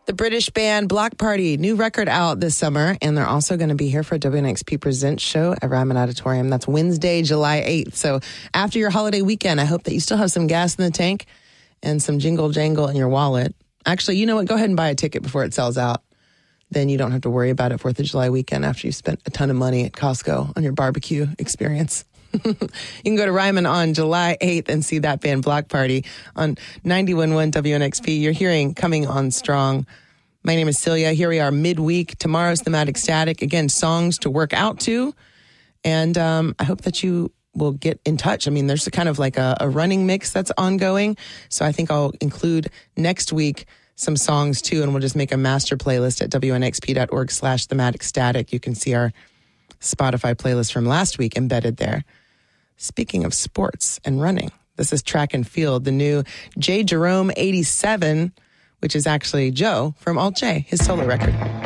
The British band Block Party, new record out this summer, and they're also going to be here for a WNXP Presents show at Ryman Auditorium. That's Wednesday, July 8th. So after your holiday weekend, I hope that you still have some gas in the tank and some jingle jangle in your wallet. Actually, you know what? Go ahead and buy a ticket before it sells out. Then you don't have to worry about it 4th of July weekend after you've spent a ton of money at Costco on your barbecue experience. You can go to Ryman on July 8th and see that band Block Party on 91.1 WNXP. You're hearing Coming On Strong. My name is Celia. Here we are midweek. Tomorrow's Thematic Static. Again, songs to work out to. And I hope that you will get in touch. I mean, there's a kind of like a running mix that's ongoing. So I think I'll include next week some songs too, and we'll just make a master playlist at wnxp.org/thematic static. You can see our Spotify playlist from last week embedded there. Speaking of sports and running, this is Track and Field, the new J. Jerome 87, which is actually Joe from Alt J, his solo record.